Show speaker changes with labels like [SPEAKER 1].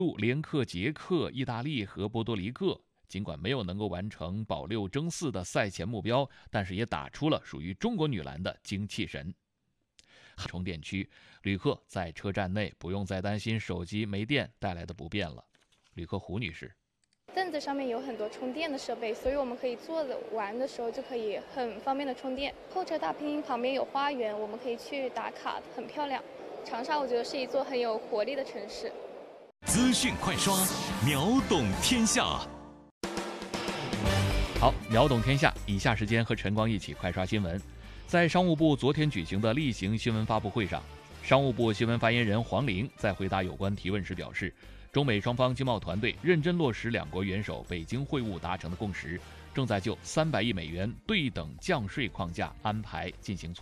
[SPEAKER 1] 连克捷克、意大利和波多黎各。尽管没有能够完成保6争4的赛前目标，但是也打出了属于中国女篮的精气神。充电区，旅客在车站内不用再担心手机没电带来的不便了。旅客胡女士：
[SPEAKER 2] 凳子上面有很多充电的设备，所以我们可以坐着玩的时候就可以很方便的充电。候车大厅旁边有花园，我们可以去打卡，很漂亮。长沙我觉得是一座很有活力的城市。
[SPEAKER 3] 资讯快刷，秒懂天下。
[SPEAKER 1] 好，秒懂天下。以下时间和晨光一起快刷新闻。在商务部昨天举行的例行新闻发布会上，商务部新闻发言人黄玲在回答有关提问时表示，中美双方经贸团队认真落实两国元首北京会晤达成的共识，正在就300亿美元对等降税框架安排进行